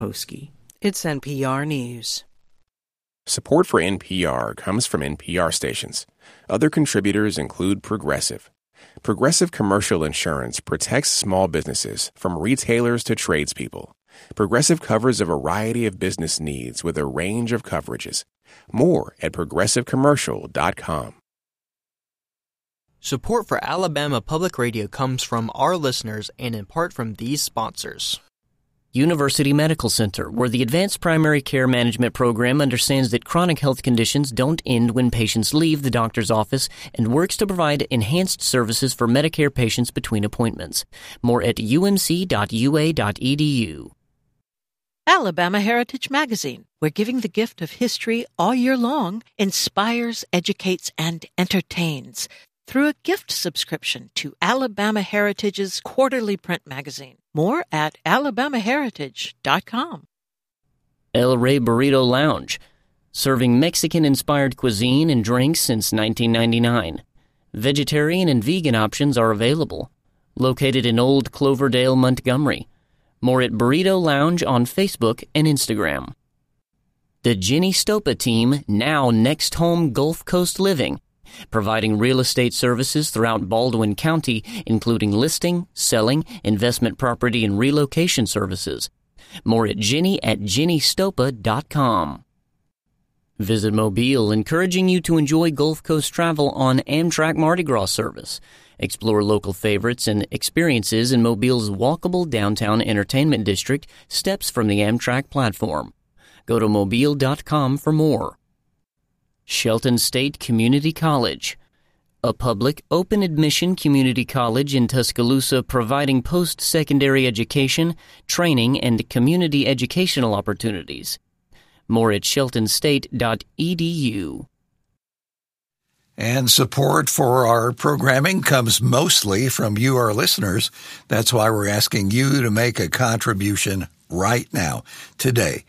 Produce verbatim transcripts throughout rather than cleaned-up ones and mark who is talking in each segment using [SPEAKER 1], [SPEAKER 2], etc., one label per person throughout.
[SPEAKER 1] Hoski. It's N P R News.
[SPEAKER 2] Support for N P R comes from N P R stations. Other contributors include Progressive. Progressive Commercial Insurance protects small businesses from retailers to tradespeople. Progressive covers a variety of business needs with a range of coverages. More at progressive commercial dot com.
[SPEAKER 3] Support for Alabama Public Radio comes from our listeners and in part from these sponsors.
[SPEAKER 4] University Medical Center, where the Advanced Primary Care Management Program understands that chronic health conditions don't end when patients leave the doctor's office and works to provide enhanced services for Medicare patients between appointments. More at u m c dot u a dot e d u.
[SPEAKER 5] Alabama Heritage Magazine, where giving the gift of history all year long inspires, educates, and entertains through a gift subscription to Alabama Heritage's quarterly print magazine. More at alabama heritage dot com.
[SPEAKER 4] El Rey Burrito Lounge, serving Mexican-inspired cuisine and drinks since nineteen ninety-nine. Vegetarian and vegan options are available. Located in Old Cloverdale, Montgomery. More at Burrito Lounge on Facebook and Instagram. The Ginny Stopa team, now Next Home Gulf Coast Living, providing real estate services throughout Baldwin County, including listing, selling, investment property, and relocation services. More at Ginny at ginny stopa dot com. Visit Mobile, encouraging you to enjoy Gulf Coast travel on Amtrak Mardi Gras service. Explore local favorites and experiences in Mobile's walkable downtown entertainment district, steps from the Amtrak platform. Go to mobile dot com for more. Shelton State Community College, a public, open-admission community college in Tuscaloosa providing post-secondary education, training, and community educational opportunities. More at shelton state dot e d u.
[SPEAKER 6] And support for our programming comes mostly from you, our listeners. That's why we're asking you to make a contribution right now, today.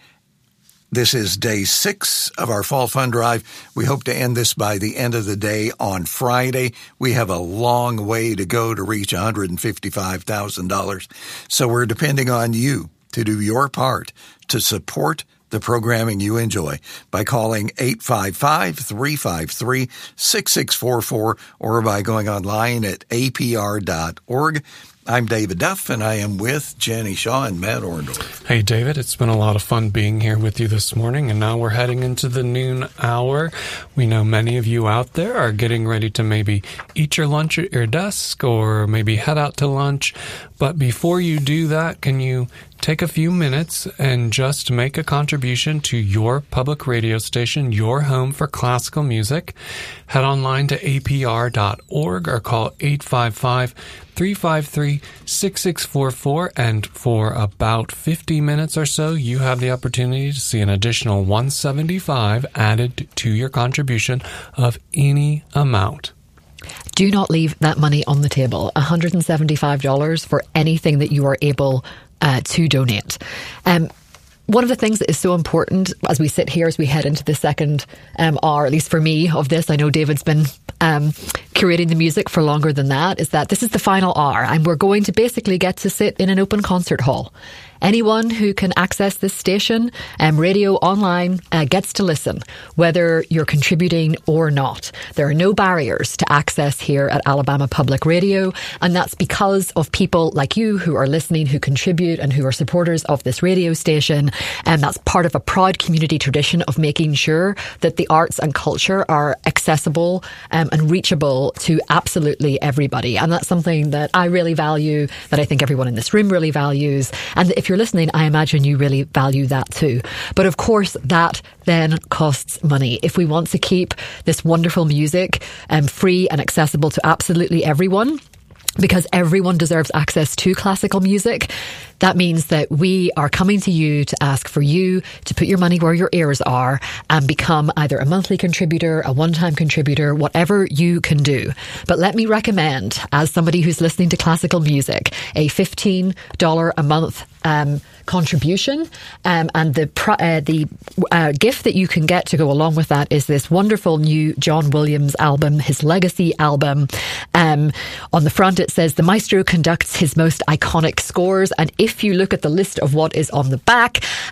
[SPEAKER 6] This is day six of our Fall Fund Drive. We hope to end this by the end of the day on Friday. We have a long way to go to reach one hundred fifty-five thousand dollars. So we're depending on you to do your part to support the programming you enjoy by calling eight five five, three five three, six six four four or by going online at a p r dot org. I'm David Duff, and I am with Jenny Shaw and Matt Orndorff.
[SPEAKER 7] Hey, David. It's been a lot of fun being here with you this morning, and now we're heading into the noon hour. We know many of you out there are getting ready to maybe eat your lunch at your desk or maybe head out to lunch. But before you do that, can you take a few minutes and just make a contribution to your public radio station, your home for classical music? Head online to a p r dot org or call eight five five, three five three, six six four four, and for about fifty minutes or so, you have the opportunity to see an additional one hundred seventy-five dollars added to your contribution of any amount.
[SPEAKER 8] Do not leave that money on the table. one hundred seventy-five dollars for anything that you are able uh, to donate. Um, One of the things that is so important as we sit here, as we head into the second um, hour, at least for me, of this, I know David's been um, curating the music for longer than that, is that this is the final hour and we're going to basically get to sit in an open concert hall. Anyone who can access this station, um, radio, online, uh, gets to listen, whether you're contributing or not. There are no barriers to access here at Alabama Public Radio, and that's because of people like you who are listening, who contribute and who are supporters of this radio station. And that's part of a proud community tradition of making sure that the arts and culture are accessible um, and reachable to absolutely everybody. And that's something that I really value, that I think everyone in this room really values. And if you're listening, I imagine you really value that too. But of course, that then costs money. If we want to keep this wonderful music um, free and accessible to absolutely everyone, because everyone deserves access to classical music, that means that we are coming to you to ask for you to put your money where your ears are and become either a monthly contributor, a one-time contributor, whatever you can do. But let me recommend, as somebody who's listening to classical music, a fifteen dollars a month um, contribution. Um, and the pr- uh, the uh, gift that you can get to go along with that is this wonderful new John Williams album, his Legacy album. Um, on the front it says, the maestro conducts his most iconic scores. And if you look at the list of what is on the back,